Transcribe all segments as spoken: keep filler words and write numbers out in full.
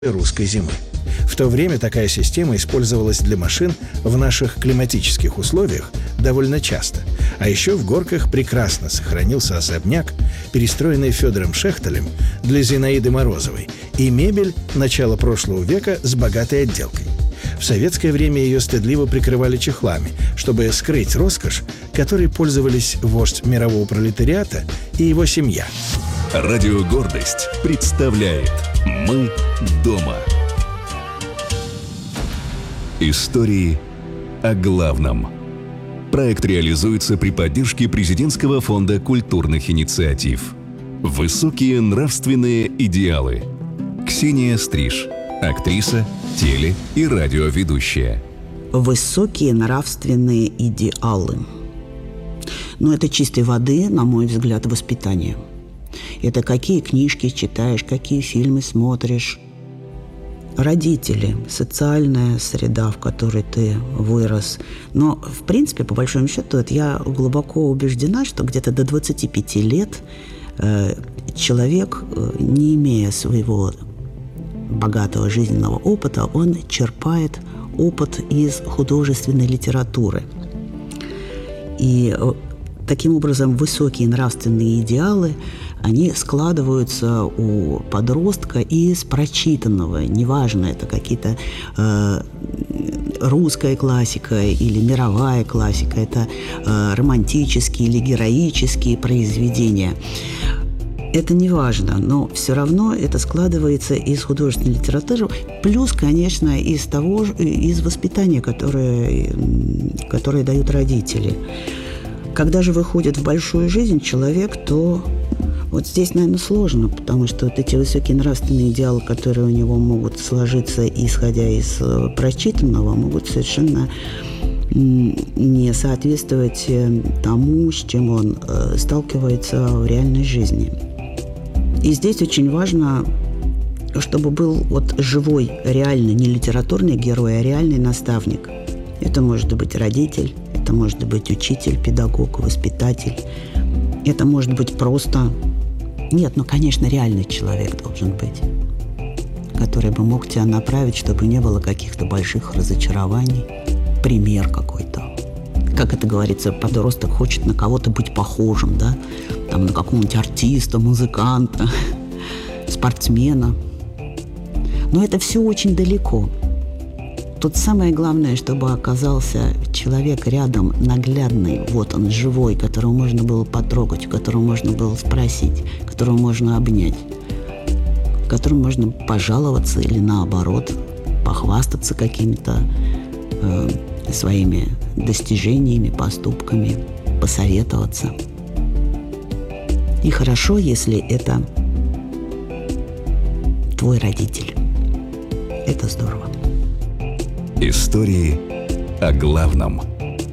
русской зимы. В то время такая система использовалась для машин в наших климатических условиях довольно часто. А еще в Горках прекрасно сохранился особняк, перестроенный Федором Шехтелем для Зинаиды Морозовой, и мебель начала прошлого века с богатой отделкой. В советское время ее стыдливо прикрывали чехлами, чтобы скрыть роскошь, которой пользовались вождь мирового пролетариата и его семья. Радио «Гордость» представляет «Мы дома». Истории о главном. Проект реализуется при поддержке Президентского фонда культурных инициатив. Высокие нравственные идеалы. Ксения Стриж, актриса, теле- и радиоведущая. Высокие нравственные идеалы. Но это чистой воды, на мой взгляд, воспитание. Это какие книжки читаешь, какие фильмы смотришь. Родители, социальная среда, в которой ты вырос. Но, в принципе, по большому счету, это я глубоко убеждена, что где-то до двадцати пяти лет э, человек, э, не имея своего богатого жизненного опыта, он черпает опыт из художественной литературы. И э, таким образом высокие нравственные идеалы, они складываются у подростка из прочитанного. Неважно, это какие-то э, русская классика или мировая классика, это э, романтические или героические произведения. Это не важно, но все равно это складывается из художественной литературы, плюс, конечно, из того, из воспитания, которое, которое дают родители. Когда же выходит в большую жизнь человек, то вот здесь, наверное, сложно, потому что вот эти высокие нравственные идеалы, которые у него могут сложиться, исходя из прочитанного, могут совершенно не соответствовать тому, с чем он сталкивается в реальной жизни. И здесь очень важно, чтобы был вот живой, реальный, не литературный герой, а реальный наставник. Это может быть родитель, это может быть учитель, педагог, воспитатель. Это может быть просто... Нет, ну, конечно, реальный человек должен быть, который бы мог тебя направить, чтобы не было каких-то больших разочарований. Пример какой-то. Как это говорится, подросток хочет на кого-то быть похожим, да? Там, на какого-нибудь артиста, музыканта, спортсмена. Но это все очень далеко. Тут самое главное, чтобы оказался человек рядом, наглядный, вот он, живой, которого можно было потрогать, которого можно было спросить, которого можно обнять, которому можно пожаловаться или, наоборот, похвастаться какими-то э, своими достижениями, поступками, посоветоваться. И хорошо, если это твой родитель. Это здорово. Истории о главном.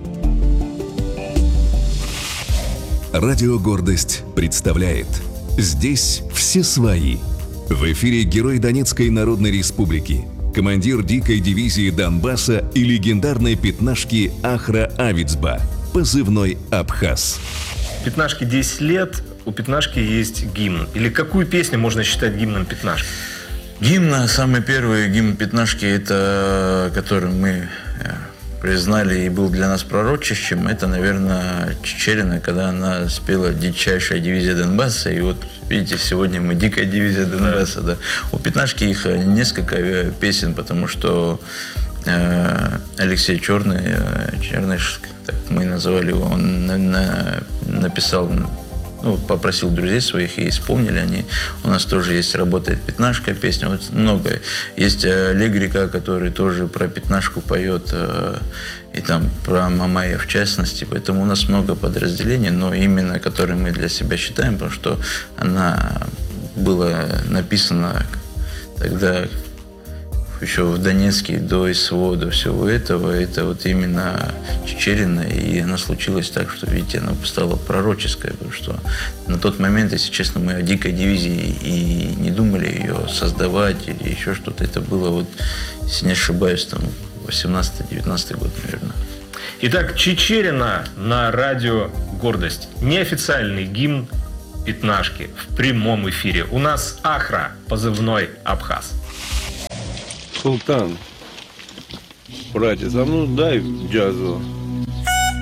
Радио «Гордость» представляет «Здесь все свои». В эфире герой Донецкой Народной Республики, командир дикой дивизии Донбасса и легендарной пятнашки Ахра Авицба, позывной «Абхаз». Пятнашке десять лет, у пятнашки есть гимн. Или какую песню можно считать гимном пятнашки? Гимн, самый первый гимн пятнашки, это, который мы признали и был для нас пророчищем, это, наверное, Чичерина, когда она спела «Дичайшая дивизия Донбасса». И вот, видите, сегодня мы «Дикая дивизия Донбасса». Да. У пятнашки их несколько песен, потому что э, Алексей Черный, э, Черныш, так мы называли его, он на, на, написал... Ну, попросил друзей своих, и исполнили они. У нас тоже есть «Работает пятнашка» песня, вот много. Есть Легрика, который тоже про пятнашку поет, и там про Мамая в частности. Поэтому у нас много подразделений, но именно которые мы для себя считаем, потому что она была написана тогда еще в Донецке, до СВО, до всего этого, это вот именно Чичерина, и она случилась так, что, видите, она стала пророческой, потому что на тот момент, если честно, мы о дикой дивизии и не думали ее создавать или еще что-то, это было вот, если не ошибаюсь, там, восемнадцатый-девятнадцатый год, наверное. Итак, Чичерина на радио «Гордость». Неофициальный гимн пятнашки в прямом эфире. У нас Ахра, позывной «Абхаз». Султан, братец, а ну дай джазу.